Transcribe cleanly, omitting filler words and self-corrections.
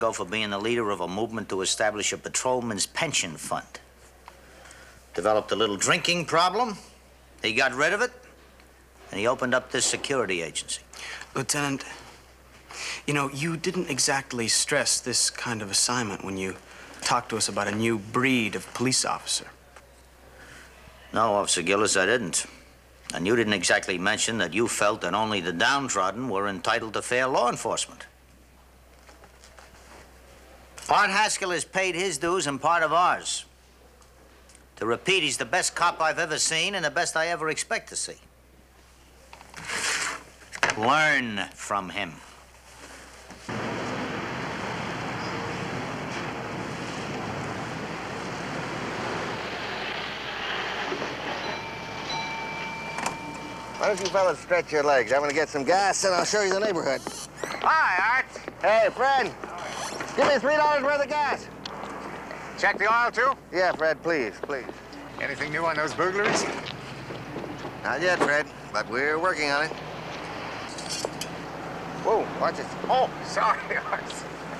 ago for being the leader of a movement to establish a patrolman's pension fund. Developed a little drinking problem. He got rid of it, and he opened up this security agency. Lieutenant, you know, you didn't exactly stress this kind of assignment when you talked to us about a new breed of police officer. No, Officer Gillis, I didn't. And you didn't exactly mention that you felt that only the downtrodden were entitled to fair law enforcement. Art Haskell has paid his dues and part of ours. To repeat, he's the best cop I've ever seen and the best I ever expect to see. Learn from him. Why don't you fellas stretch your legs? I'm gonna get some gas and I'll show you the neighborhood. Hi, Art. Hey, Fred. Give me $3 worth of gas. Check the oil, too? Yeah, Fred, please, please. Anything new on those burglaries? Not yet, Fred, but we're working on it. Whoa, watch it. Oh, sorry, Art.